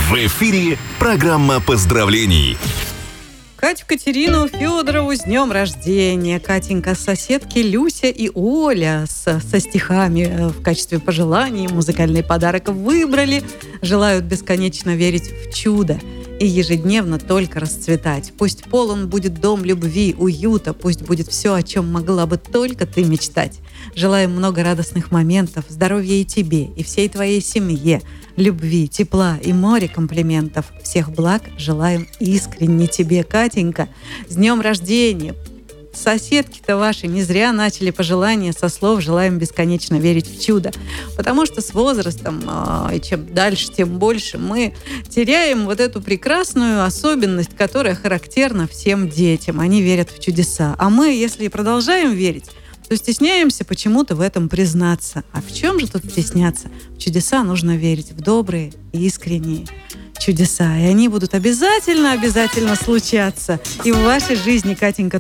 В эфире программа поздравлений. Катю Катерину Федорову с днем рождения. Катенька, соседки Люся и Оля со стихами в качестве пожеланий музыкальный подарок выбрали. Желают бесконечно верить в чудо и ежедневно только расцветать. Пусть полон будет дом любви, уюта, пусть будет все, о чем могла бы только ты мечтать. Желаем много радостных моментов, здоровья и тебе, и всей твоей семье, любви, тепла и море комплиментов. Всех благ желаем искренне тебе, Катенька. С днем рождения! Соседки-то ваши не зря начали пожелания со слов «желаем бесконечно верить в чудо». Потому что с возрастом, и чем дальше, тем больше, мы теряем вот эту прекрасную особенность, которая характерна всем детям. Они верят в чудеса. А мы, если продолжаем верить, то стесняемся почему-то в этом признаться. А в чем же тут стесняться? В чудеса нужно верить, в добрые и искренние чудеса. И они будут обязательно случаться. И в вашей жизни, Катенька,